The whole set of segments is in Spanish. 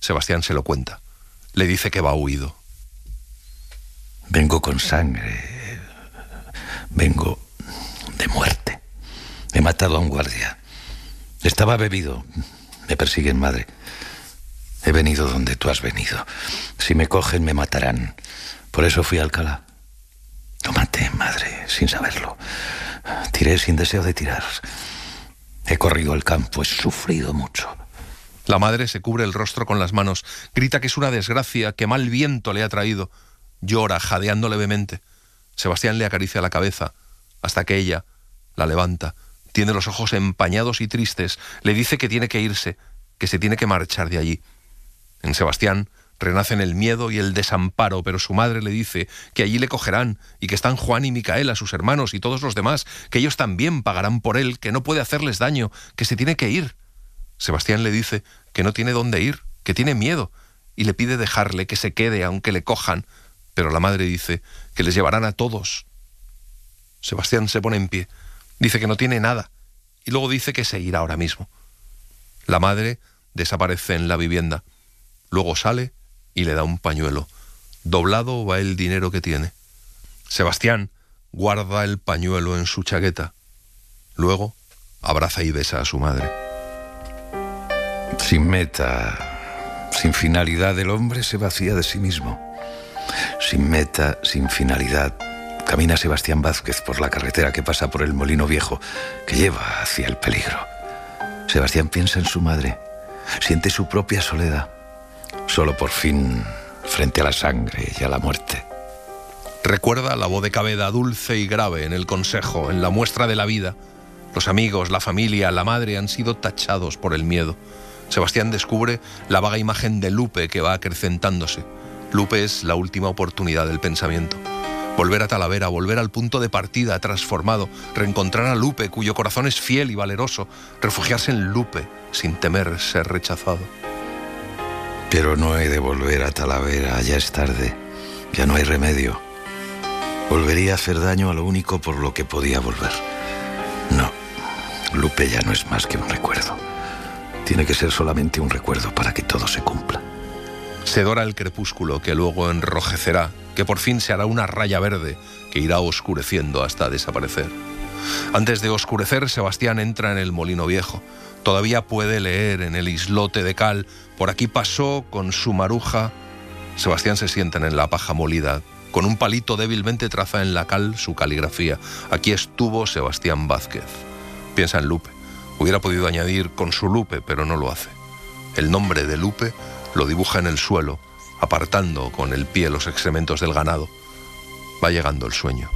Sebastián se lo cuenta. Le dice que va huido. Vengo con sangre. Vengo de muerte. He matado a un guardia. Estaba bebido. Me persiguen, madre. He venido donde tú has venido. Si me cogen, me matarán. Por eso fui a Alcalá. Lo maté, madre, sin saberlo. Tiré sin deseo de tirar. He corrido el campo, he sufrido mucho. La madre se cubre el rostro con las manos, grita que es una desgracia, que mal viento le ha traído. Llora, jadeando levemente. Sebastián le acaricia la cabeza, hasta que ella la levanta. Tiene los ojos empañados y tristes. Le dice que tiene que irse, que se tiene que marchar de allí. En Sebastián renacen el miedo y el desamparo, pero su madre le dice que allí le cogerán y que están Juan y Micaela, sus hermanos y todos los demás, que ellos también pagarán por él, que no puede hacerles daño, que se tiene que ir. Sebastián le dice que no tiene dónde ir, que tiene miedo, y le pide dejarle, que se quede aunque le cojan, pero la madre dice que les llevarán a todos. Sebastián se pone en pie, dice que no tiene nada, y luego dice que se irá ahora mismo. La madre desaparece en la vivienda, luego sale y le da un pañuelo. Doblado va el dinero que tiene. Sebastián guarda el pañuelo en su chaqueta. Luego abraza y besa a su madre. Sin meta, sin finalidad, el hombre se vacía de sí mismo. Sin meta, sin finalidad, camina Sebastián Vázquez por la carretera que pasa por el Molino Viejo, que lleva hacia el peligro. Sebastián piensa en su madre, siente su propia soledad, solo por fin frente a la sangre y a la muerte. Recuerda la voz de Caveda, dulce y grave, en el consejo, en la muestra de la vida. Los amigos, la familia, la madre han sido tachados por el miedo. Sebastián descubre la vaga imagen de Lupe que va acrecentándose. Lupe es la última oportunidad del pensamiento. Volver a Talavera, volver al punto de partida transformado, reencontrar a Lupe, cuyo corazón es fiel y valeroso, refugiarse en Lupe sin temer ser rechazado. Pero no he de volver a Talavera, ya es tarde, ya no hay remedio. Volvería a hacer daño a lo único por lo que podía volver. No, Lupe ya no es más que un recuerdo. Tiene que ser solamente un recuerdo para que todo se cumpla. Se dora el crepúsculo, que luego enrojecerá, que por fin se hará una raya verde, que irá oscureciendo hasta desaparecer. Antes de oscurecer, Sebastián entra en el Molino Viejo. Todavía puede leer en el islote de cal: por aquí pasó con su maruja. Sebastián se sienta en la paja molida. Con un palito débilmente traza en la cal su caligrafía. Aquí estuvo Sebastián Vázquez. Piensa en Lupe. Hubiera podido añadir con su Lupe, pero no lo hace. El nombre de Lupe lo dibuja en el suelo, apartando con el pie los excrementos del ganado. Va llegando el sueño.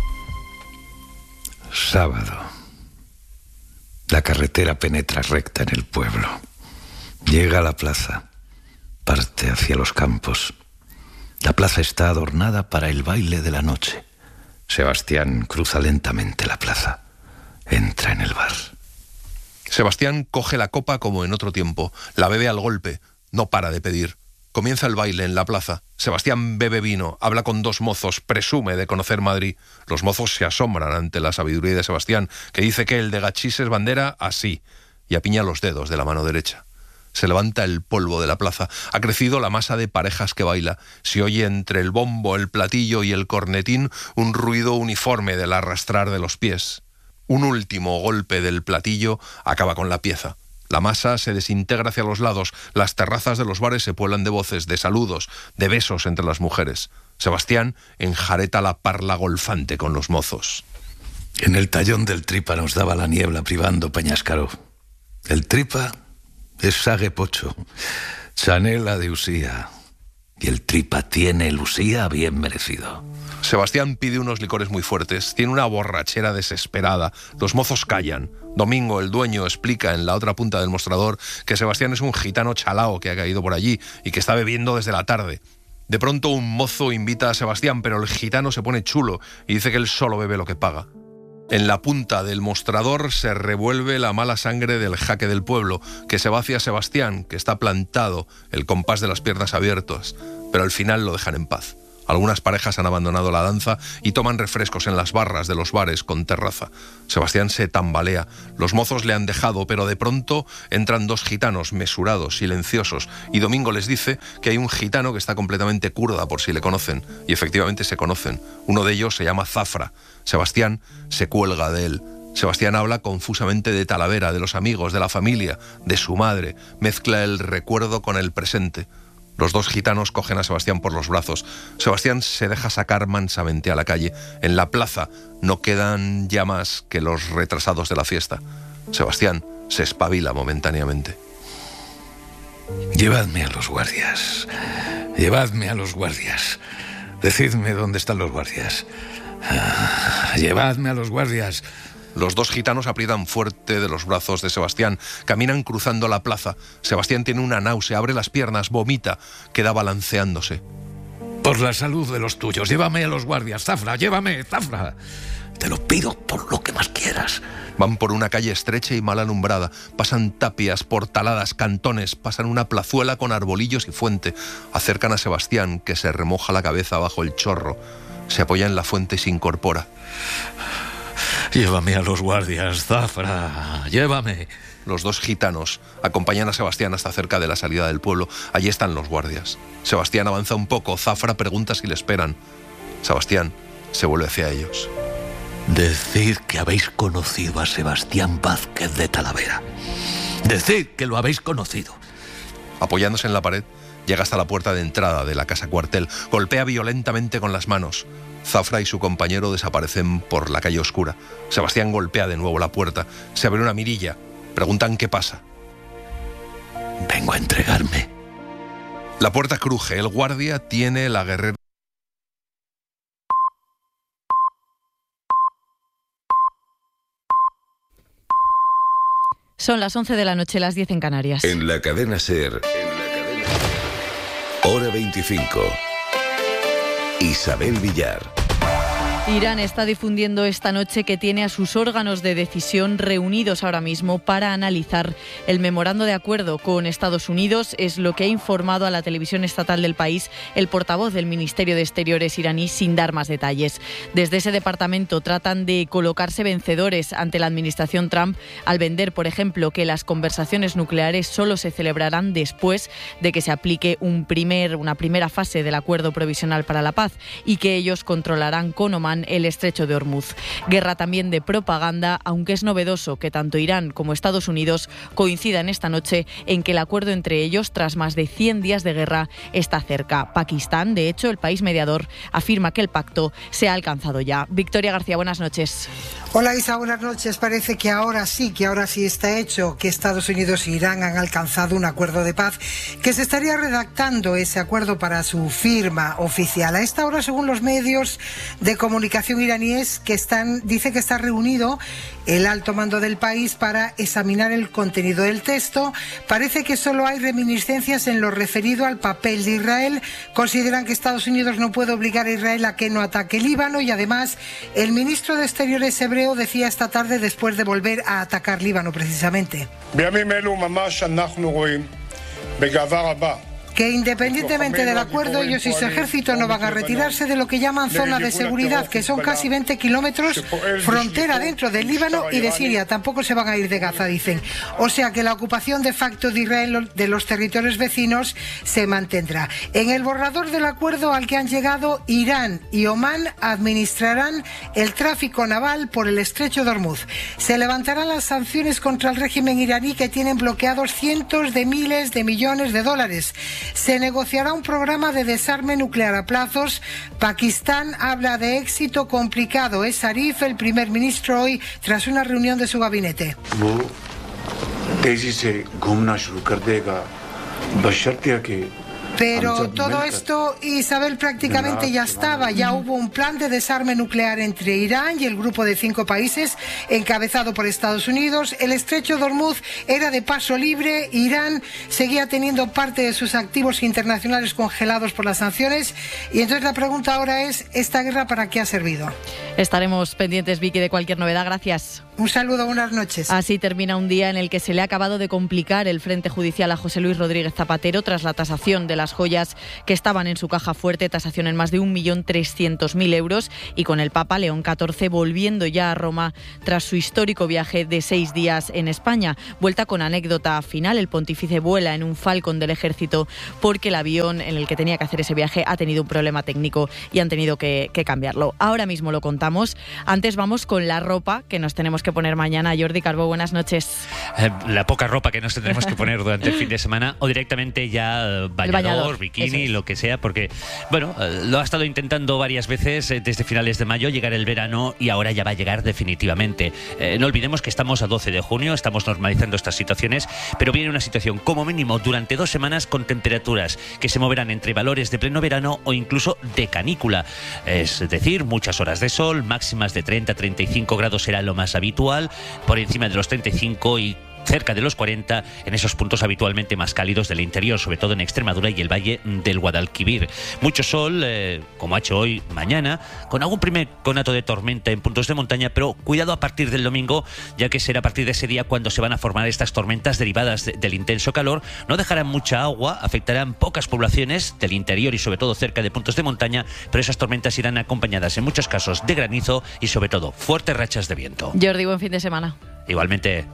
Sábado. La carretera penetra recta en el pueblo. Llega a la plaza. Parte hacia los campos. La plaza está adornada para el baile de la noche. Sebastián cruza lentamente la plaza. Entra en el bar. Sebastián coge la copa como en otro tiempo. La bebe al golpe. No para de pedir. Comienza el baile en la plaza. Sebastián bebe vino, habla con dos mozos, presume de conocer Madrid. Los mozos se asombran ante la sabiduría de Sebastián, que dice que el de Gachís es bandera así, y apiña los dedos de la mano derecha. Se levanta el polvo de la plaza. Ha crecido la masa de parejas que baila. Se oye entre el bombo, el platillo y el cornetín un ruido uniforme del arrastrar de los pies. Un último golpe del platillo acaba con la pieza. La masa se desintegra hacia los lados. Las terrazas de los bares se pueblan de voces, de saludos, de besos entre las mujeres. Sebastián enjareta la parla golfante con los mozos. En el tallón del Tripa nos daba la niebla privando Peñascaró. El Tripa es Sague Pocho, Chanela de Usía. Y el Tripa tiene el Usía bien merecido. Sebastián pide unos licores muy fuertes. Tiene una borrachera desesperada. Los mozos callan. Domingo, el dueño, explica en la otra punta del mostrador que Sebastián es un gitano chalao que ha caído por allí y que está bebiendo desde la tarde. De pronto un mozo invita a Sebastián, pero el gitano se pone chulo y dice que él solo bebe lo que paga. En la punta del mostrador se revuelve la mala sangre del jaque del pueblo, que se va hacia Sebastián, que está plantado, el compás de las piernas abiertas, pero al final lo dejan en paz. Algunas parejas han abandonado la danza y toman refrescos en las barras de los bares con terraza. Sebastián se tambalea. Los mozos le han dejado, pero de pronto entran dos gitanos mesurados, silenciosos, y Domingo les dice que hay un gitano que está completamente kurda, por si le conocen. Y efectivamente se conocen. Uno de ellos se llama Zafra. Sebastián se cuelga de él. Sebastián habla confusamente de Talavera, de los amigos, de la familia, de su madre. Mezcla el recuerdo con el presente. Los dos gitanos cogen a Sebastián por los brazos. Sebastián se deja sacar mansamente a la calle. En la plaza no quedan ya más que los retrasados de la fiesta. Sebastián se espabila momentáneamente. Llevadme a los guardias. Llevadme a los guardias. Decidme dónde están los guardias. Llevadme a los guardias. Los dos gitanos aprietan fuerte de los brazos de Sebastián. Caminan cruzando la plaza. Sebastián tiene una náusea, abre las piernas, vomita, queda balanceándose. Por la salud de los tuyos, llévame a los guardias. Zafra, llévame, Zafra. Te lo pido por lo que más quieras. Van por una calle estrecha y mal alumbrada. Pasan tapias, portaladas, cantones. Pasan una plazuela con arbolillos y fuente. Acercan a Sebastián, que se remoja la cabeza bajo el chorro. Se apoya en la fuente y se incorpora. Llévame a los guardias, Zafra, llévame. Los dos gitanos acompañan a Sebastián hasta cerca de la salida del pueblo. Allí están los guardias. Sebastián avanza un poco. Zafra pregunta si le esperan. Sebastián se vuelve hacia ellos. Decid que habéis conocido a Sebastián Vázquez de Talavera. Decid que lo habéis conocido. Apoyándose en la pared, llega hasta la puerta de entrada de la casa cuartel. Golpea violentamente con las manos. Zafra y su compañero desaparecen por la calle oscura. Sebastián golpea de nuevo la puerta. Se abre una mirilla. Preguntan qué pasa. Vengo a entregarme. La puerta cruje. El guardia tiene la guerrera. Son las 11 de la noche, las 10 en Canarias. En la cadena SER, Hora 25. Isabel Villar. Irán está difundiendo esta noche que tiene a sus órganos de decisión reunidos ahora mismo para analizar el memorando de acuerdo con Estados Unidos. Es lo que ha informado a la televisión estatal del país el portavoz del Ministerio de Exteriores iraní, sin dar más detalles. Desde ese departamento tratan de colocarse vencedores ante la administración Trump al vender, por ejemplo, que las conversaciones nucleares solo se celebrarán después de que se aplique una primera fase del acuerdo provisional para la paz y que ellos controlarán con Omán el estrecho de Hormuz. Guerra también de propaganda, aunque es novedoso que tanto Irán como Estados Unidos coincidan esta noche en que el acuerdo entre ellos, tras más de 100 días de guerra, está cerca. Pakistán, de hecho, el país mediador, afirma que el pacto se ha alcanzado ya. Victoria García, buenas noches. Hola Isa, buenas noches. Parece que ahora sí está hecho, que Estados Unidos e Irán han alcanzado un acuerdo de paz, que se estaría redactando ese acuerdo para su firma oficial. A esta hora, según los medios de comunicación iraníes, dice que está reunido el alto mando del país para examinar el contenido del texto. Parece que solo hay reminiscencias en lo referido al papel de Israel. Consideran que Estados Unidos no puede obligar a Israel a que no ataque Líbano, y además el ministro de Exteriores hebreo decía esta tarde, después de volver a atacar Líbano precisamente, que independientemente del acuerdo, ellos y su ejército no van a retirarse de lo que llaman zona de seguridad, que son casi 20 kilómetros frontera dentro del Líbano y de Siria. Tampoco se van a ir de Gaza, dicen. O sea que la ocupación de facto de Israel de los territorios vecinos se mantendrá. En el borrador del acuerdo al que han llegado, Irán y Omán administrarán el tráfico naval por el estrecho de Hormuz. Se levantarán las sanciones contra el régimen iraní, que tienen bloqueados cientos de miles de millones de dólares. Se negociará un programa de desarme nuclear a plazos. Pakistán habla de éxito complicado. Es Arif, el primer ministro, hoy tras una reunión de su gabinete. Pero todo esto, Isabel, prácticamente ya estaba. Ya hubo un plan de desarme nuclear entre Irán y el grupo de 5 países encabezado por Estados Unidos. El estrecho de Hormuz era de paso libre. Irán seguía teniendo parte de sus activos internacionales congelados por las sanciones. Y entonces la pregunta ahora es, ¿esta guerra para qué ha servido? Estaremos pendientes, Vicky, de cualquier novedad. Gracias. Un saludo, buenas noches. Así termina un día en el que se le ha acabado de complicar el frente judicial a José Luis Rodríguez Zapatero tras la tasación de la las joyas que estaban en su caja fuerte, tasación en más de 1.300.000 euros, y con el Papa León XIV volviendo ya a Roma tras su histórico viaje de 6 días en España. Vuelta con anécdota final, el pontífice vuela en un Falcon del Ejército porque el avión en el que tenía que hacer ese viaje ha tenido un problema técnico y han tenido que cambiarlo. Ahora mismo lo contamos. Antes vamos con la ropa que nos tenemos que poner mañana. Jordi Carbó, buenas noches. La poca ropa que nos tendremos que poner durante el fin de semana, o directamente ya bañador, bikini, lo que sea, porque, bueno, lo ha estado intentando varias veces desde finales de mayo, llegar el verano, y ahora ya va a llegar definitivamente. No olvidemos que estamos a 12 de junio, estamos normalizando estas situaciones, pero viene una situación como mínimo durante 2 semanas con temperaturas que se moverán entre valores de pleno verano o incluso de canícula. Es decir, muchas horas de sol, máximas de 30-35 grados será lo más habitual, por encima de los 35 y cerca de los 40 en esos puntos habitualmente más cálidos del interior, sobre todo en Extremadura y el valle del Guadalquivir. Mucho sol, como ha hecho hoy, mañana, con algún primer conato de tormenta en puntos de montaña, pero cuidado a partir del domingo, ya que será a partir de ese día cuando se van a formar estas tormentas derivadas del intenso calor. No dejarán mucha agua, afectarán pocas poblaciones del interior y sobre todo cerca de puntos de montaña, pero esas tormentas irán acompañadas en muchos casos de granizo y sobre todo fuertes rachas de viento. Jordi, buen fin de semana. Igualmente.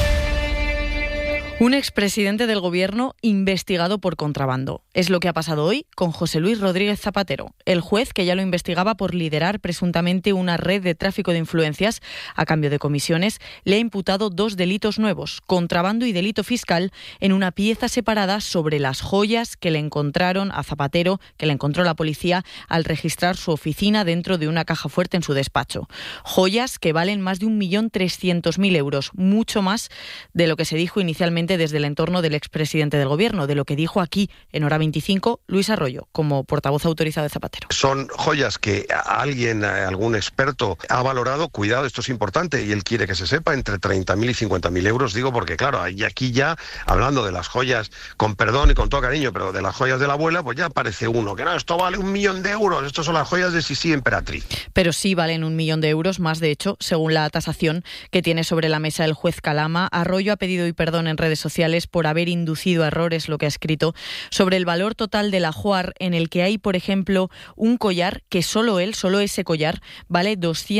Un expresidente del Gobierno investigado por contrabando. Es lo que ha pasado hoy con José Luis Rodríguez Zapatero. El juez, que ya lo investigaba por liderar presuntamente una red de tráfico de influencias a cambio de comisiones, le ha imputado 2 delitos nuevos: contrabando y delito fiscal, en una pieza separada sobre las joyas que le encontraron a Zapatero, que le encontró la policía al registrar su oficina dentro de una caja fuerte en su despacho. Joyas que valen más de 1.300.000 euros, mucho más de lo que se dijo inicialmente desde el entorno del expresidente del Gobierno, de lo que dijo aquí en Hora 25 Luis Arroyo, como portavoz autorizado de Zapatero. Son joyas que alguien, algún experto, ha valorado, cuidado, esto es importante, y él quiere que se sepa, entre 30.000 y 50.000 euros, digo, porque claro, y aquí ya, hablando de las joyas, con perdón y con todo cariño, pero de las joyas de la abuela, pues ya aparece uno, que no, esto vale 1.000.000 de euros, esto son las joyas de Sisi Emperatriz. Pero sí valen 1.000.000 de euros, más de hecho, según la tasación que tiene sobre la mesa el juez Calama. Arroyo ha pedido hoy perdón en redes sociales por haber inducido a errores, lo que ha escrito sobre el valor total del ajuar, en el que hay, por ejemplo, un collar que solo ese collar, vale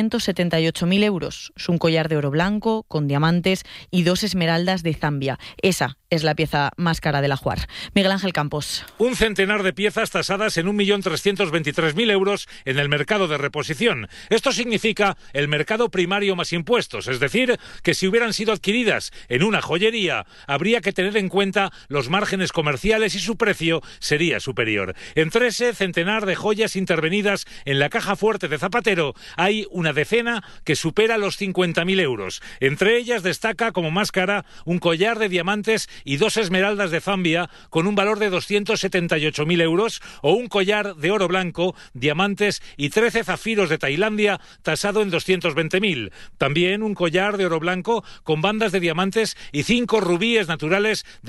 278.000 euros. Es un collar de oro blanco, con diamantes y 2 esmeraldas de Zambia. Esa es la pieza más cara del ajuar. Miguel Ángel Campos. Un centenar de piezas tasadas en 1.323.000 euros en el mercado de reposición. Esto significa el mercado primario más impuestos, es decir, que si hubieran sido adquiridas en una joyería, habría que tener en cuenta los márgenes comerciales y su precio sería superior. Entre ese centenar de joyas intervenidas en la caja fuerte de Zapatero, hay una decena que supera los 50.000 euros. Entre ellas destaca como más cara un collar de diamantes y 2 esmeraldas de Zambia con un valor de 278.000 euros, o un collar de oro blanco, diamantes y 13 zafiros de Tailandia tasado en 220.000. También un collar de oro blanco con bandas de diamantes y 5 rubíes naturales de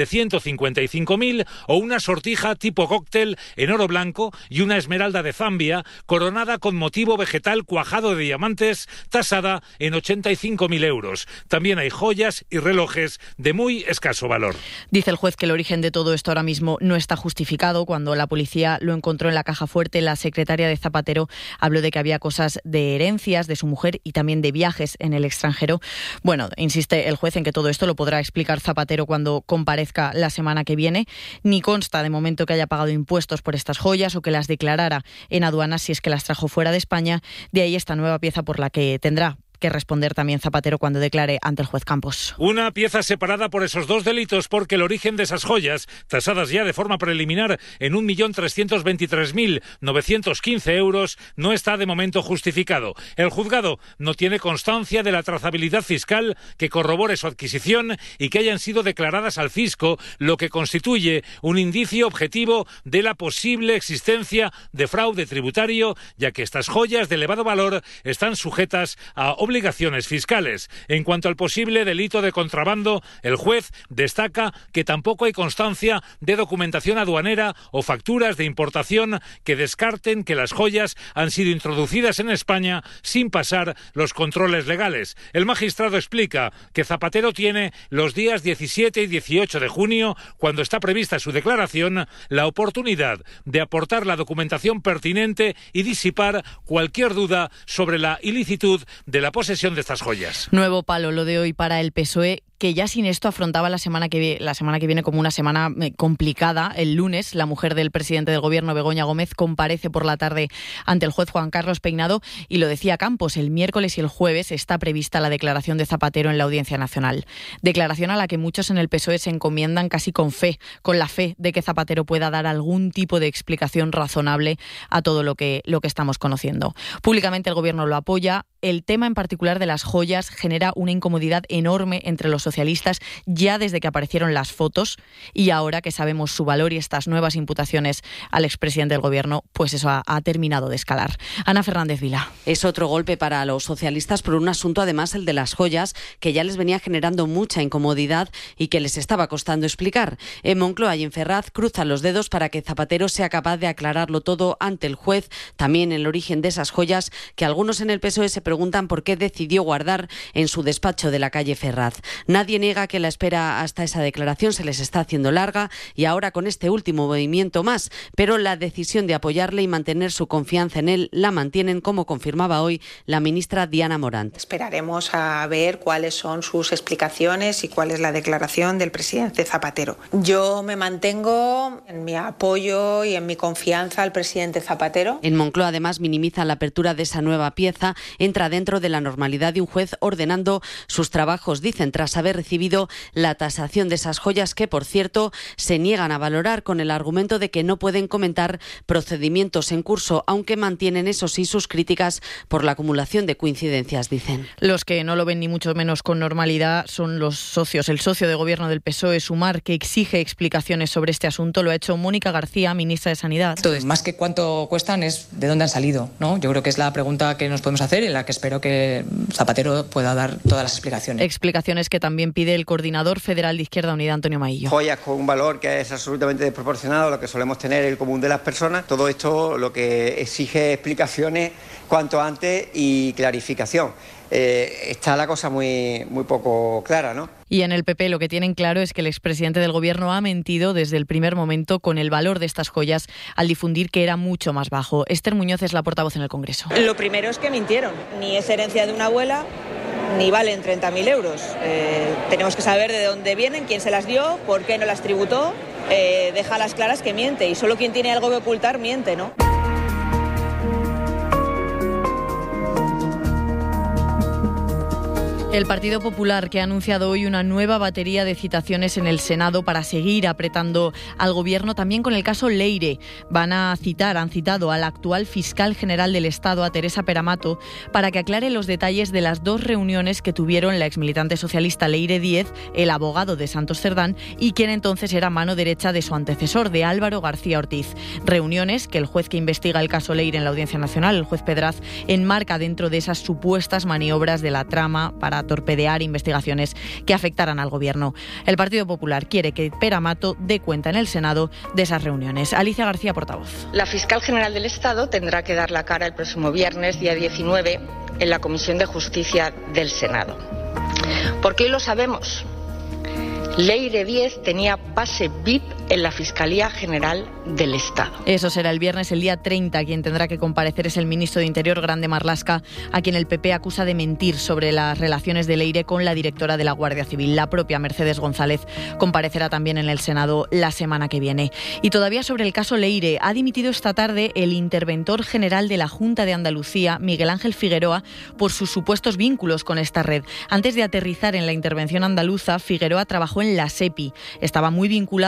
155.000, o una sortija tipo cóctel en oro blanco y una esmeralda de Zambia coronada con motivo vegetal cuajado de diamantes tasada en 85.000 euros. También hay joyas y relojes de muy escaso valor. Dice el juez que el origen de todo esto ahora mismo no está justificado. Cuando la policía lo encontró en la caja fuerte, la secretaria de Zapatero habló de que había cosas de herencias de su mujer y también de viajes en el extranjero. Bueno, insiste el juez en que todo esto lo podrá explicar Zapatero cuando comparezca la semana que viene. Ni consta de momento que haya pagado impuestos por estas joyas o que las declarara en aduanas si es que las trajo fuera de España. De ahí esta nueva pieza por la que tendrá que responder también Zapatero cuando declare ante el juez Campos. Una pieza separada por esos 2 delitos, porque el origen de esas joyas, tasadas ya de forma preliminar en 1.323.915 euros, no está de momento justificado. El juzgado no tiene constancia de la trazabilidad fiscal que corrobore su adquisición y que hayan sido declaradas al fisco, lo que constituye un indicio objetivo de la posible existencia de fraude tributario, ya que estas joyas de elevado valor están sujetas a obligaciones fiscales. En cuanto al posible delito de contrabando, el juez destaca que tampoco hay constancia de documentación aduanera o facturas de importación que descarten que las joyas han sido introducidas en España sin pasar los controles legales. El magistrado explica que Zapatero tiene los días 17 y 18 de junio, cuando está prevista su declaración, la oportunidad de aportar la documentación pertinente y disipar cualquier duda sobre la ilicitud de la posesión de estas joyas. Nuevo palo lo de hoy para el PSOE, que ya sin esto afrontaba la semana que viene como una semana complicada. El lunes, la mujer del presidente del Gobierno, Begoña Gómez, comparece por la tarde ante el juez Juan Carlos Peinado y lo decía Campos, el miércoles y el jueves está prevista la declaración de Zapatero en la Audiencia Nacional. Declaración a la que muchos en el PSOE se encomiendan casi con la fe de que Zapatero pueda dar algún tipo de explicación razonable a todo lo que estamos conociendo. Públicamente el Gobierno lo apoya. El tema en particular de las joyas genera una incomodidad enorme entre los socialistas ya desde que aparecieron las fotos, y ahora que sabemos su valor y estas nuevas imputaciones al expresidente del Gobierno, pues eso ha terminado de escalar. Ana Fernández Vila. Es otro golpe para los socialistas por un asunto, además el de las joyas, que ya les venía generando mucha incomodidad y que les estaba costando explicar. En Moncloa y en Ferraz cruzan los dedos para que Zapatero sea capaz de aclararlo todo ante el juez, también el origen de esas joyas que algunos en el PSOE se preguntan por qué decidió guardar en su despacho de la calle Ferraz. Nadie niega que la espera hasta esa declaración se les está haciendo larga y ahora con este último movimiento más, pero la decisión de apoyarle y mantener su confianza en él la mantienen, como confirmaba hoy la ministra Diana Morant. Esperaremos a ver cuáles son sus explicaciones y cuál es la declaración del presidente Zapatero. Yo me mantengo en mi apoyo y en mi confianza al presidente Zapatero. En Moncloa además minimiza la apertura de esa nueva pieza, entra dentro de la normalidad de un juez ordenando sus trabajos, dicen, tras haber recibido la tasación de esas joyas que, por cierto, se niegan a valorar con el argumento de que no pueden comentar procedimientos en curso, aunque mantienen, eso sí, sus críticas por la acumulación de coincidencias, dicen. Los que no lo ven ni mucho menos con normalidad son los socios. El socio de gobierno del PSOE, Sumar, que exige explicaciones sobre este asunto, lo ha hecho Mónica García, ministra de Sanidad. Entonces, más que cuánto cuestan, es de dónde han salido, ¿no? Yo creo que es la pregunta que nos podemos hacer, en la que espero que Zapatero pueda dar todas las explicaciones. Explicaciones que también pide el coordinador federal de Izquierda Unida, Antonio Maillo. Joyas con un valor que es absolutamente desproporcionado a lo que solemos tener el común de las personas. Todo esto lo que exige explicaciones cuanto antes y clarificación. Está la cosa muy poco clara, ¿no? Y en el PP lo que tienen claro es que el expresidente del Gobierno ha mentido desde el primer momento con el valor de estas joyas al difundir que era mucho más bajo. Esther Muñoz es la portavoz en el Congreso. Lo primero es que mintieron. Ni es herencia de una abuela, ni valen 30.000 euros. Tenemos que saber de dónde vienen, quién se las dio, por qué no las tributó. Déjalas claras que miente, y solo quien tiene algo que ocultar miente, ¿no? El Partido Popular, que ha anunciado hoy una nueva batería de citaciones en el Senado para seguir apretando al Gobierno, también con el caso Leire. Han citado a la actual fiscal general del Estado, a Teresa Peramato, para que aclare los detalles de las dos reuniones que tuvieron la exmilitante socialista Leire Díez, el abogado de Santos Cerdán, y quien entonces era mano derecha de su antecesor, de Álvaro García Ortiz. Reuniones que el juez que investiga el caso Leire en la Audiencia Nacional, el juez Pedraz, enmarca dentro de esas supuestas maniobras de la trama para torpedear investigaciones que afectaran al Gobierno. El Partido Popular quiere que Peramato dé cuenta en el Senado de esas reuniones. Alicia García, portavoz. La fiscal general del Estado tendrá que dar la cara el próximo viernes, día 19, en la Comisión de Justicia del Senado. ¿Por qué lo sabemos? Leire Díez tenía pase VIP en la Fiscalía General del Estado. Eso será el viernes, el día 30. Quien tendrá que comparecer es el ministro de Interior, Grande Marlaska, a quien el PP acusa de mentir sobre las relaciones de Leire con la directora de la Guardia Civil. La propia Mercedes González comparecerá también en el Senado la semana que viene. Y todavía sobre el caso Leire, ha dimitido esta tarde el interventor general de la Junta de Andalucía, Miguel Ángel Figueroa, por sus supuestos vínculos con esta red. Antes de aterrizar en la intervención andaluza, Figueroa trabajó en la SEPI. Estaba muy vinculado al expresidente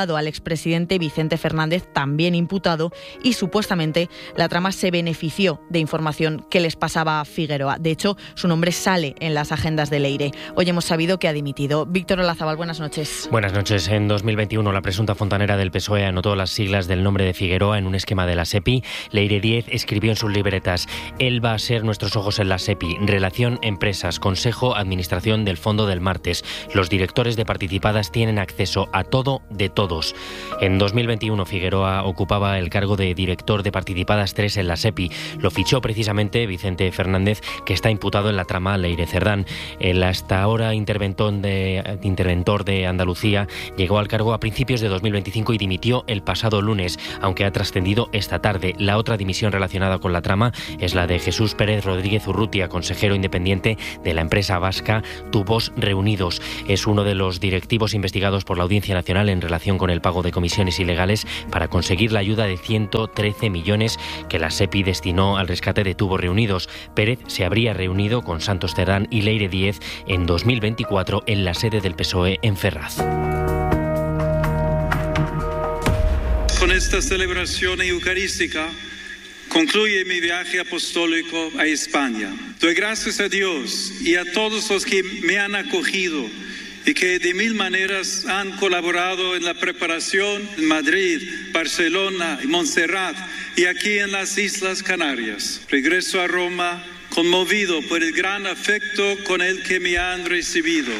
expresidente Vicente Fernández, también imputado, y supuestamente la trama se benefició de información que les pasaba a Figueroa. De hecho, su nombre sale en las agendas de Leire. Hoy hemos sabido que ha dimitido. Víctor Olazábal, buenas noches. Buenas noches. En 2021, la presunta fontanera del PSOE anotó las siglas del nombre de Figueroa en un esquema de la SEPI. Leire Díez escribió en sus libretas: él va a ser nuestros ojos en la SEPI. Relación empresas, consejo, administración del Fondo del Martes. Los directores de participadas tienen acceso a todo de todos. En 2021, Figueroa ocupaba el cargo de director de participadas 3 en la SEPI. Lo fichó precisamente Vicente Fernández, que está imputado en la trama Leire Cerdán. El hasta ahora interventor de Andalucía llegó al cargo a principios de 2025 y dimitió el pasado lunes, aunque ha trascendido esta tarde. La otra dimisión relacionada con la trama es la de Jesús Pérez Rodríguez Urrutia, consejero independiente de la empresa vasca Tubos Reunidos. Es uno de los directivos investigados por la Audiencia Nacional en relación con el pago de comisiones ilegales para conseguir la ayuda de 113 millones que la SEPI destinó al rescate de Tubos Reunidos. Pérez se habría reunido con Santos Cerdán y Leire Díez en 2024 en la sede del PSOE en Ferraz. Con esta celebración eucarística concluye mi viaje apostólico a España. Doy gracias a Dios y a todos los que me han acogido y que de mil maneras han colaborado en la preparación en Madrid, Barcelona y Montserrat y aquí en las Islas Canarias. Regreso a Roma conmovido por el gran afecto con el que me han recibido.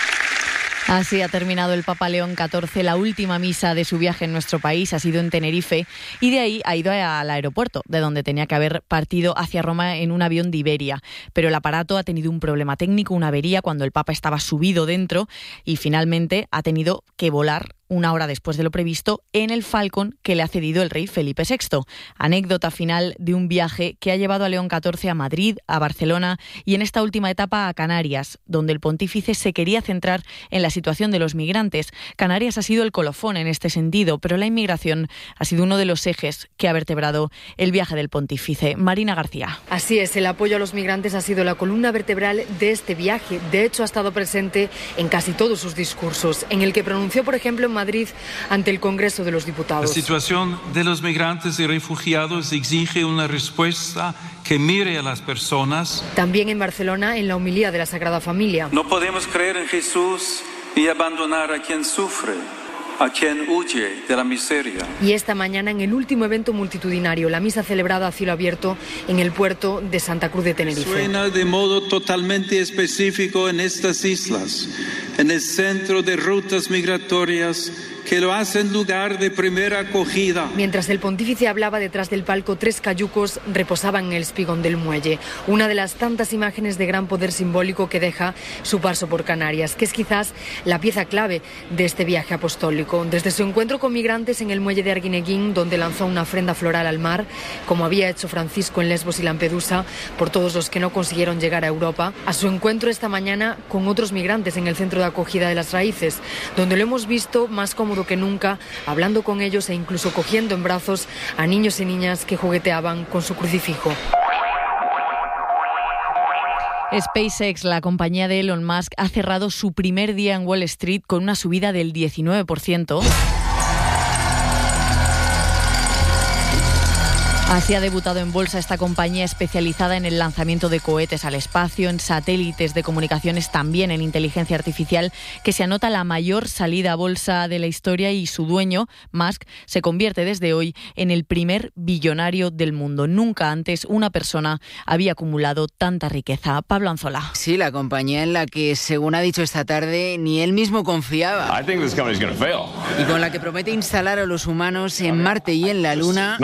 Así ha terminado el Papa León XIV. La última misa de su viaje en nuestro país ha sido en Tenerife y de ahí ha ido al aeropuerto, de donde tenía que haber partido hacia Roma en un avión de Iberia. Pero el aparato ha tenido un problema técnico, una avería, cuando el Papa estaba subido dentro y finalmente ha tenido que volar una hora después de lo previsto en el Falcon que le ha cedido el rey Felipe VI. Anécdota final de un viaje que ha llevado a León XIV a Madrid, a Barcelona y en esta última etapa a Canarias, donde el pontífice se quería centrar en la situación de los migrantes. Canarias ha sido el colofón en este sentido, pero la inmigración ha sido uno de los ejes que ha vertebrado el viaje del pontífice. Marina García. Así es, el apoyo a los migrantes ha sido la columna vertebral de este viaje. De hecho, ha estado presente en casi todos sus discursos, en el que pronunció, por ejemplo, en Madrid ante el Congreso de los Diputados. La situación de los migrantes y refugiados exige una respuesta que mire a las personas. También en Barcelona, en la homilía de la Sagrada Familia. No podemos creer en Jesús y abandonar a quien sufre, a quien huye de la miseria. Y esta mañana en el último evento multitudinario, la misa celebrada a cielo abierto en el puerto de Santa Cruz de Tenerife. Suena de modo totalmente específico en estas islas, en el centro de rutas migratorias que lo hacen lugar de primera acogida. Mientras el pontífice hablaba, detrás del palco 3 cayucos reposaban en el espigón del muelle, una de las tantas imágenes de gran poder simbólico que deja su paso por Canarias, que es quizás la pieza clave de este viaje apostólico. Desde su encuentro con migrantes en el muelle de Arguineguín, donde lanzó una ofrenda floral al mar, como había hecho Francisco en Lesbos y Lampedusa, por todos los que no consiguieron llegar a Europa, a su encuentro esta mañana con otros migrantes en el centro de acogida de Las Raíces, donde lo hemos visto más cómodo que nunca, hablando con ellos e incluso cogiendo en brazos a niños y niñas que jugueteaban con su crucifijo. SpaceX, la compañía de Elon Musk, ha cerrado su primer día en Wall Street con una subida del 19%. Así ha debutado en bolsa esta compañía especializada en el lanzamiento de cohetes al espacio, en satélites de comunicaciones, también en inteligencia artificial, que se anota la mayor salida a bolsa de la historia y su dueño, Musk, se convierte desde hoy en el primer billonario del mundo. Nunca antes una persona había acumulado tanta riqueza. Pablo Anzola. Sí, la compañía en la que, según ha dicho esta tarde, ni él mismo confiaba. Y con la que promete instalar a los humanos en Marte y en la Luna.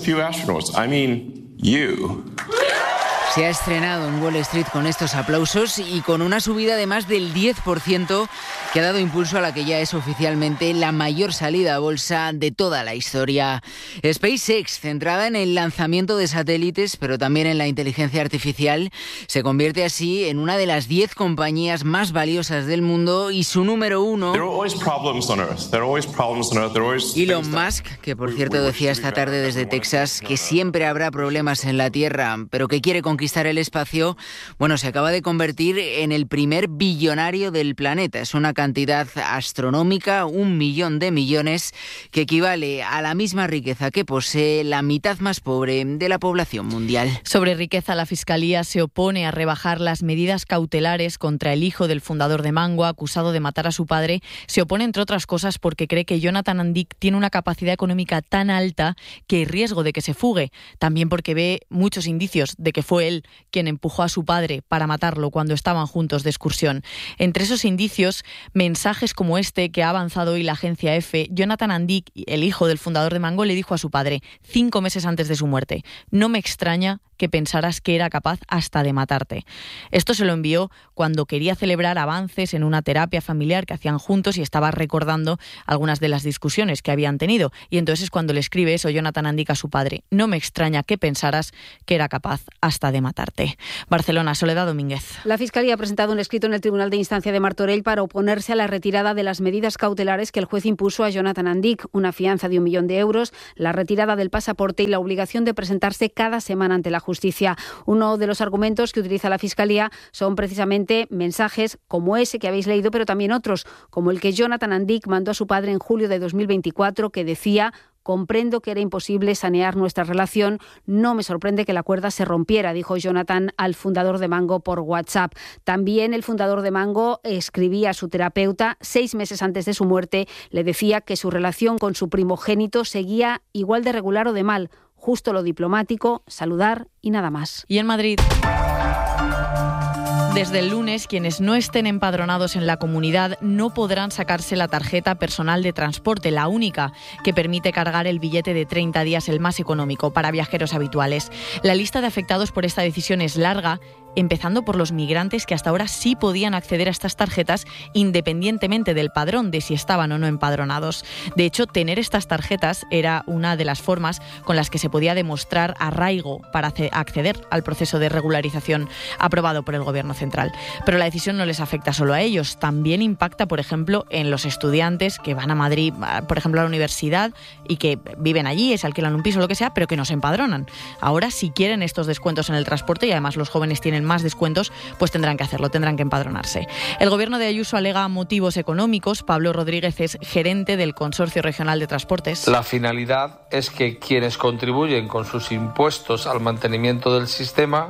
Se ha estrenado en Wall Street con estos aplausos y con una subida de más del 10% que ha dado impulso a la que ya es oficialmente la mayor salida a bolsa de toda la historia. SpaceX, centrada en el lanzamiento de satélites, pero también en la inteligencia artificial, se convierte así en una de las 10 compañías más valiosas del mundo y su número 1, Elon Musk, que por cierto decía esta tarde desde Texas que siempre habrá problemas en la Tierra, pero que quiere conquistar conquistar el espacio, bueno, se acaba de convertir en el primer billonario del planeta. Es una cantidad astronómica, 1 millón de millones, que equivale a la misma riqueza que posee la mitad más pobre de la población mundial. Sobre riqueza, la Fiscalía se opone a rebajar las medidas cautelares contra el hijo del fundador de Mango, acusado de matar a su padre. Se opone, entre otras cosas, porque cree que Jonathan Andic tiene una capacidad económica tan alta que hay riesgo de que se fugue. También porque ve muchos indicios de que fue él quien empujó a su padre para matarlo cuando estaban juntos de excursión. Entre esos indicios, mensajes como este que ha avanzado hoy la agencia EFE. Jonathan Andic, el hijo del fundador de Mango, le dijo a su padre 5 meses antes de su muerte: no me extraña que pensaras que era capaz hasta de matarte. Esto se lo envió cuando quería celebrar avances en una terapia familiar que hacían juntos y estaba recordando algunas de las discusiones que habían tenido. Y entonces es cuando le escribe eso Jonathan Andic a su padre: no me extraña que pensaras que era capaz hasta de matarte. Barcelona, Soledad Domínguez. La Fiscalía ha presentado un escrito en el Tribunal de Instancia de Martorell para oponerse a la retirada de las medidas cautelares que el juez impuso a Jonathan Andic: una fianza de 1 millón de euros, la retirada del pasaporte y la obligación de presentarse cada semana ante la justicia. Uno de los argumentos que utiliza la Fiscalía son precisamente mensajes como ese que habéis leído, pero también otros, como el que Jonathan Andic mandó a su padre en julio de 2024, que decía: comprendo que era imposible sanear nuestra relación, no me sorprende que la cuerda se rompiera, dijo Jonathan al fundador de Mango por WhatsApp. También el fundador de Mango escribía a su terapeuta 6 meses antes de su muerte, le decía que su relación con su primogénito seguía igual de regular o de mal, justo lo diplomático, saludar y nada más. Y en Madrid, desde el lunes, quienes no estén empadronados en la comunidad no podrán sacarse la tarjeta personal de transporte, la única que permite cargar el billete de 30 días, el más económico, para viajeros habituales. La lista de afectados por esta decisión es larga, empezando por los migrantes que hasta ahora sí podían acceder a estas tarjetas independientemente del padrón, de si estaban o no empadronados. De hecho, tener estas tarjetas era una de las formas con las que se podía demostrar arraigo para acceder al proceso de regularización aprobado por el Gobierno central. Pero la decisión no les afecta solo a ellos, también impacta, por ejemplo, en los estudiantes que van a Madrid, por ejemplo, a la universidad y que viven allí, se alquilan un piso o lo que sea, pero que no se empadronan. Ahora, si quieren estos descuentos en el transporte, y además los jóvenes tienen más descuentos, pues tendrán que hacerlo, tendrán que empadronarse. El Gobierno de Ayuso alega motivos económicos. Pablo Rodríguez es gerente del Consorcio Regional de Transportes. La finalidad es que quienes contribuyen con sus impuestos al mantenimiento del sistema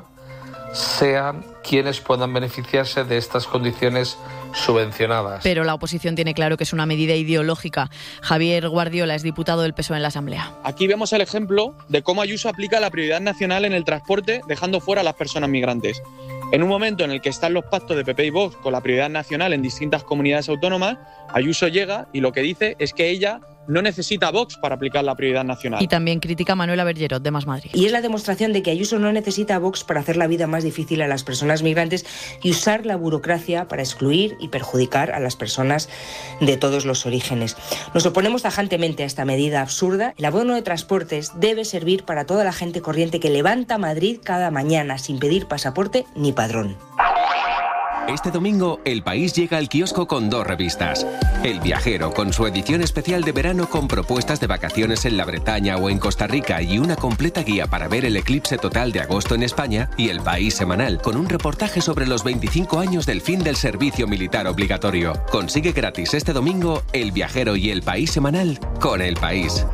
sean quienes puedan beneficiarse de estas condiciones subvencionadas. Pero la oposición tiene claro que es una medida ideológica. Javier Guardiola es diputado del PSOE en la Asamblea. Aquí vemos el ejemplo de cómo Ayuso aplica la prioridad nacional en el transporte, dejando fuera a las personas migrantes. En un momento en el que están los pactos de PP y Vox con la prioridad nacional en distintas comunidades autónomas, Ayuso llega y lo que dice es que ella no necesita Vox para aplicar la prioridad nacional. Y también critica a Manuela Bergerot, de Más Madrid. Y es la demostración de que Ayuso no necesita a Vox para hacer la vida más difícil a las personas migrantes y usar la burocracia para excluir y perjudicar a las personas de todos los orígenes. Nos oponemos tajantemente a esta medida absurda. El abono de transportes debe servir para toda la gente corriente que levanta Madrid cada mañana sin pedir pasaporte ni padrón. Este domingo, El País llega al kiosco con 2 revistas. El Viajero, con su edición especial de verano con propuestas de vacaciones en la Bretaña o en Costa Rica y una completa guía para ver el eclipse total de agosto en España. Y El País Semanal, con un reportaje sobre los 25 años del fin del servicio militar obligatorio. Consigue gratis este domingo El Viajero y El País Semanal con El País.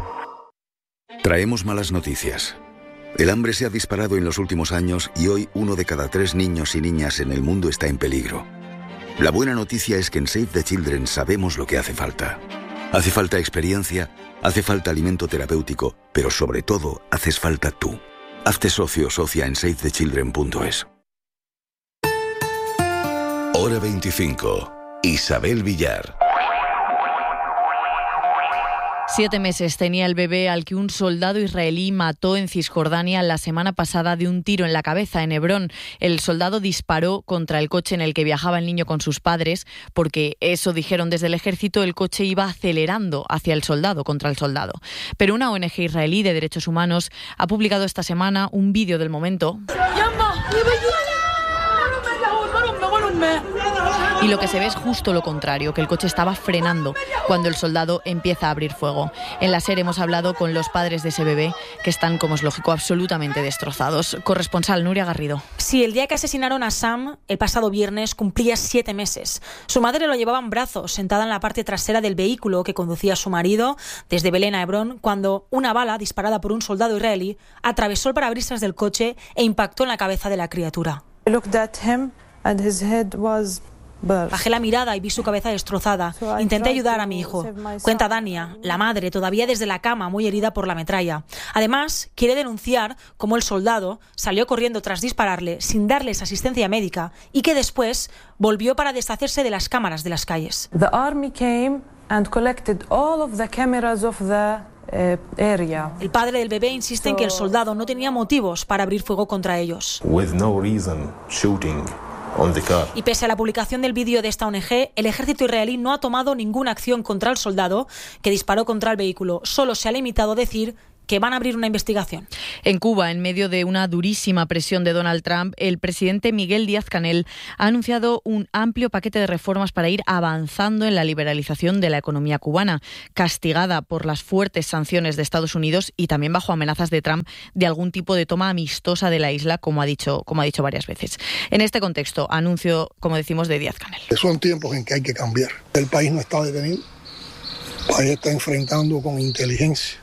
Traemos malas noticias. El hambre se ha disparado en los últimos años y hoy 1 de cada 3 niños y niñas en el mundo está en peligro. La buena noticia es que en Save the Children sabemos lo que hace falta. Hace falta experiencia, hace falta alimento terapéutico, pero sobre todo haces falta tú. Hazte socio o socia en savethechildren.es. Hora 25. Isabel Villar. 7 meses tenía el bebé al que un soldado israelí mató en Cisjordania la semana pasada de un tiro en la cabeza en Hebrón. El soldado disparó contra el coche en el que viajaba el niño con sus padres, porque eso dijeron desde el ejército, el coche iba acelerando hacia el soldado, contra el soldado. Pero una ONG israelí de derechos humanos ha publicado esta semana un vídeo del momento Y lo que se ve es justo lo contrario, que el coche estaba frenando cuando el soldado empieza a abrir fuego. En la SER hemos hablado con los padres de ese bebé, que están, como es lógico, absolutamente destrozados. Corresponsal Nuria Garrido. Sí, el día que asesinaron a Sam, el pasado viernes, cumplía 7 meses. Su madre lo llevaba en brazos, sentada en la parte trasera del vehículo que conducía su marido desde Belén a Hebrón, cuando una bala disparada por un soldado israelí atravesó el parabrisas del coche e impactó en la cabeza de la criatura. Bajé la mirada y vi su cabeza destrozada. Intenté ayudar a mi hijo. Cuenta Dania, la madre, todavía desde la cama, muy herida por la metralla. Además, quiere denunciar cómo el soldado salió corriendo tras dispararle sin darles asistencia médica y que después volvió para deshacerse de las cámaras de las calles. The army came and collected all of the cameras of the area. El padre del bebé insiste en que el soldado no tenía motivos para abrir fuego contra ellos. With no reason shooting on the car. Y pese a la publicación del vídeo de esta ONG, el ejército israelí no ha tomado ninguna acción contra el soldado que disparó contra el vehículo. Solo se ha limitado a decir que van a abrir una investigación. En Cuba, en medio de una durísima presión de Donald Trump, el presidente Miguel Díaz-Canel ha anunciado un amplio paquete de reformas para ir avanzando en la liberalización de la economía cubana, castigada por las fuertes sanciones de Estados Unidos y también bajo amenazas de Trump de algún tipo de toma amistosa de la isla, como ha dicho varias veces. En este contexto, anuncio, como decimos, de Díaz-Canel. Son tiempos en que hay que cambiar. El país no está detenido, el país está enfrentando con inteligencia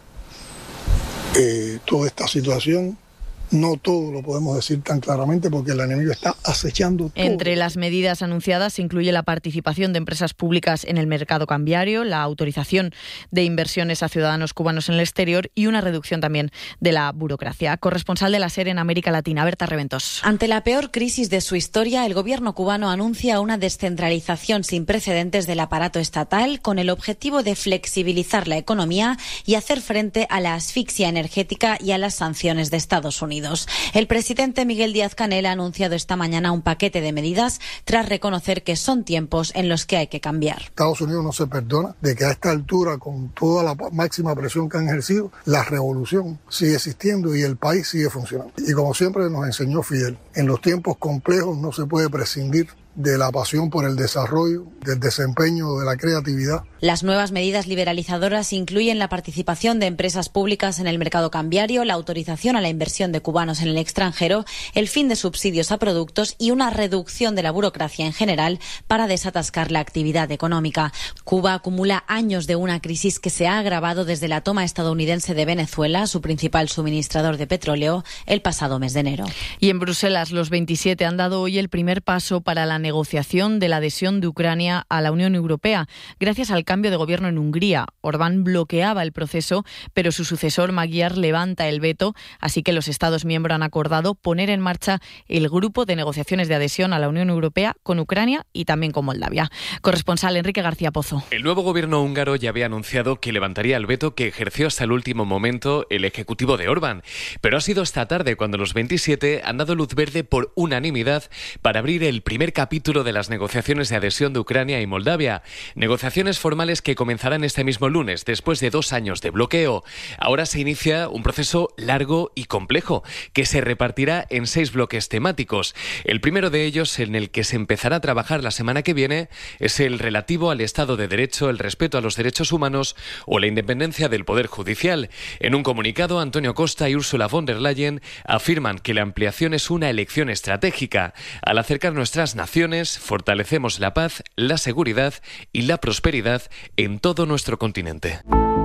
toda esta situación. No todo lo podemos decir tan claramente porque el enemigo está acechando todo. Entre las medidas anunciadas se incluye la participación de empresas públicas en el mercado cambiario, la autorización de inversiones a ciudadanos cubanos en el exterior y una reducción también de la burocracia. Corresponsal de la SER en América Latina, Berta Reventos. Ante la peor crisis de su historia, el gobierno cubano anuncia una descentralización sin precedentes del aparato estatal con el objetivo de flexibilizar la economía y hacer frente a la asfixia energética y a las sanciones de Estados Unidos. El presidente Miguel Díaz-Canel ha anunciado esta mañana un paquete de medidas tras reconocer que son tiempos en los que hay que cambiar. Estados Unidos no se perdona de que a esta altura, con toda la máxima presión que han ejercido, la revolución sigue existiendo y el país sigue funcionando. Y como siempre nos enseñó Fidel, en los tiempos complejos no se puede prescindir de la pasión por el desarrollo, del desempeño, de la creatividad. Las nuevas medidas liberalizadoras incluyen la participación de empresas públicas en el mercado cambiario, la autorización a la inversión de cubanos en el extranjero, el fin de subsidios a productos y una reducción de la burocracia en general para desatascar la actividad económica. Cuba acumula años de una crisis que se ha agravado desde la toma estadounidense de Venezuela, su principal suministrador de petróleo, el pasado mes de enero. Y en Bruselas, los 27 han dado hoy el primer paso para la negociación de la adhesión de Ucrania a la Unión Europea, gracias al cambio de gobierno en Hungría. Orbán bloqueaba el proceso, pero su sucesor Magyar levanta el veto, así que los Estados miembros han acordado poner en marcha el grupo de negociaciones de adhesión a la Unión Europea con Ucrania y también con Moldavia. Corresponsal Enrique García Pozo. El nuevo gobierno húngaro ya había anunciado que levantaría el veto que ejerció hasta el último momento el ejecutivo de Orbán, pero ha sido esta tarde cuando los 27 han dado luz verde por unanimidad para abrir el primer capítulo de las negociaciones de adhesión de Ucrania y Moldavia. Negociaciones formales que comenzarán este mismo lunes, después de 2 años de bloqueo. Ahora se inicia un proceso largo y complejo, que se repartirá en 6 bloques temáticos. El primero de ellos, en el que se empezará a trabajar la semana que viene, es el relativo al Estado de Derecho, el respeto a los derechos humanos o la independencia del Poder Judicial. En un comunicado, Antonio Costa y Ursula von der Leyen afirman que la ampliación es una elección estratégica. Al acercar nuestras naciones, fortalecemos la paz, la seguridad y la prosperidad en todo nuestro continente.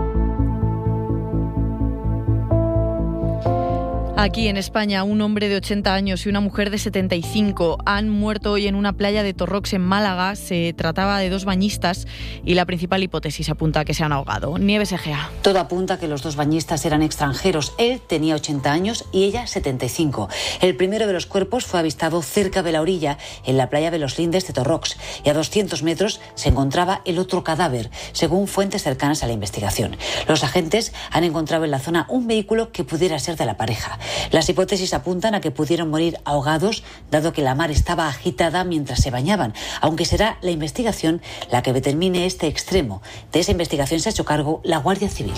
Aquí en España, un hombre de 80 años y una mujer de 75 han muerto hoy en una playa de Torrox, en Málaga. Se trataba de 2 bañistas y la principal hipótesis apunta a que se han ahogado. Nieves Egea. Todo apunta a que los 2 bañistas eran extranjeros. Él tenía 80 años y ella 75. El primero de los cuerpos fue avistado cerca de la orilla, en la playa de los Lindes de Torrox, y a 200 metros se encontraba el otro cadáver, según fuentes cercanas a la investigación. Los agentes han encontrado en la zona un vehículo que pudiera ser de la pareja. Las hipótesis apuntan a que pudieron morir ahogados, dado que la mar estaba agitada mientras se bañaban, aunque será la investigación la que determine este extremo. De esa investigación se ha hecho cargo la Guardia Civil.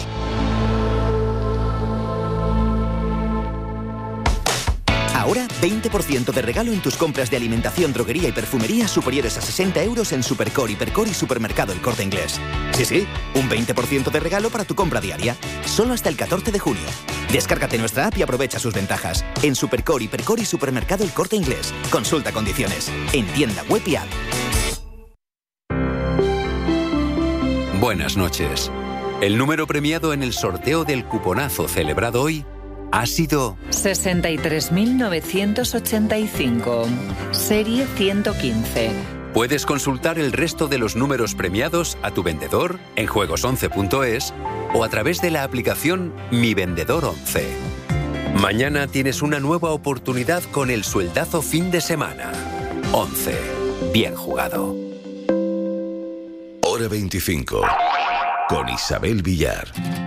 Ahora, 20% de regalo en tus compras de alimentación, droguería y perfumería superiores a 60 euros en Supercore, Hipercore y Supermercado El Corte Inglés. Sí, un 20% de regalo para tu compra diaria. Solo hasta el 14 de junio. Descárgate nuestra app y aprovecha sus ventajas. En Supercore, Hipercore y Supermercado El Corte Inglés. Consulta condiciones. En tienda web y app. Buenas noches. El número premiado en el sorteo del cuponazo celebrado hoy ha sido 63.985, serie 115. Puedes consultar el resto de los números premiados a tu vendedor en juegos11.es o a través de la aplicación Mi Vendedor 11. Mañana tienes una nueva oportunidad con el sueldazo fin de semana. 11. Bien jugado. Hora 25. Con Isabel Villar.